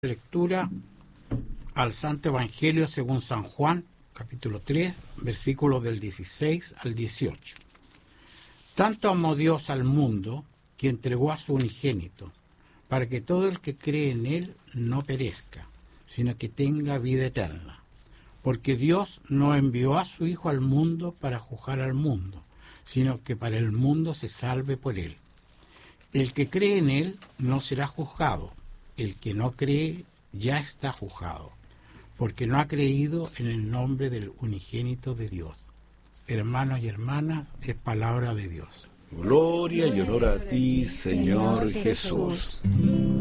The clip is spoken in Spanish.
Lectura al Santo Evangelio según San Juan, capítulo 3, versículos del 16 al 18. Tanto amó Dios al mundo que entregó a su unigénito, para que todo el que cree en él no perezca, sino que tenga vida eterna. Porque Dios no envió a su Hijo al mundo para juzgar al mundo, sino que para el mundo se salve por él. El que cree en él no será juzgado. El que no cree ya está juzgado, porque no ha creído en el nombre del unigénito de Dios. Hermanos y hermanas, es palabra de Dios. Gloria y honor a ti, Señor Jesús.